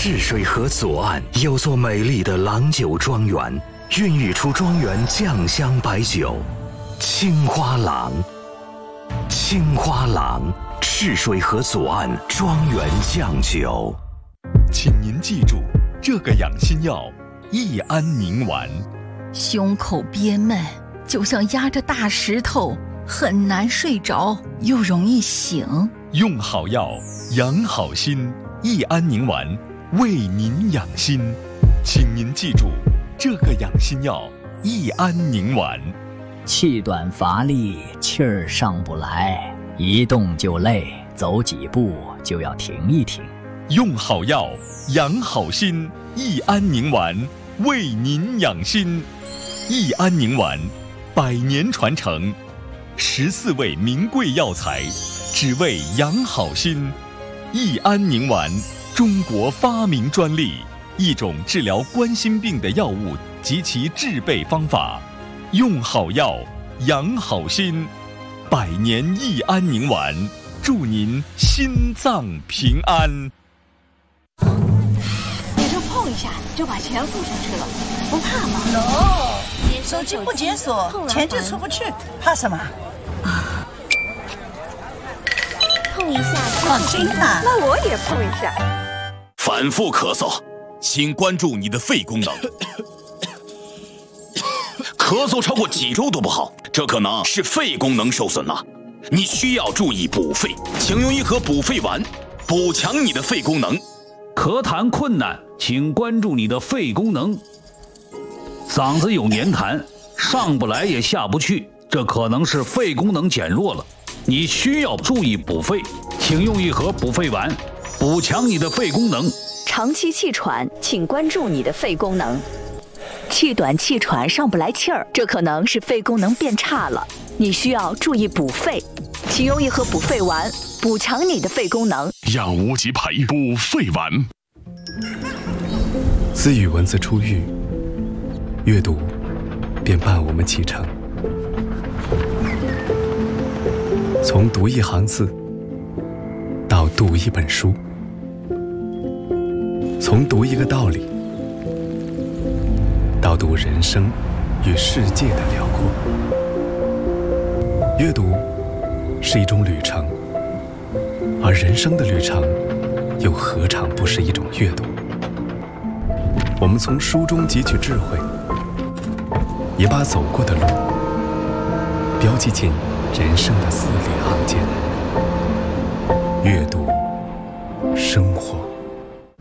赤水河左岸有座美丽的郎酒庄园，孕育出庄园酱香白酒青花郎。青花郎，赤水河左岸庄园酱酒。 请您记住这个养心药：益安宁丸。 胸口憋闷，就像压着大石头，很难睡着，又容易醒。 用好药，养好心。益安宁丸，为您养心。请您记住这个养心药：益安宁丸。 气短乏力，气儿上不来，一动就累，走几步就要停一停。 用好药，养好心。益安宁丸，为您养心。益安宁丸，100年传承，14味名贵药材，只为养好心。益安宁丸，中国发明专利，一种治疗冠心病的药物及其制备方法。用好药，养好心。100年益安宁丸，祝您心脏平安。 你就碰一下就把钱付出去了，不怕吗 ？No， 手机不解锁，钱就出不去，怕什么？ 碰一下， 放心吧。 那我也碰一下。 反复咳嗽，请关注你的肺功能。咳嗽超过几周都不好，这可能是肺功能受损了。你需要注意补肺，请用一盒补肺丸，补强你的肺功能。 咳痰困难，请关注你的肺功能。嗓子有黏痰，上不来也下不去，这可能是肺功能减弱了。你需要注意补肺，请用一盒补肺丸，补强你的肺功能。 长期气喘，请关注你的肺功能。气短气喘上不来气儿，这可能是肺功能变差了，你需要注意补肺，请用一盒补肺丸，补强你的肺功能。 药物及培补肺丸。 自与文字初遇，阅读便伴我们启程。从读一行字到读一本书，从读一个道理到读人生与世界的辽阔。阅读是一种旅程，而人生的旅程又何尝不是一种阅读？我们从书中汲取智慧，也把走过的路标记进人生的字里行间。阅读，生活。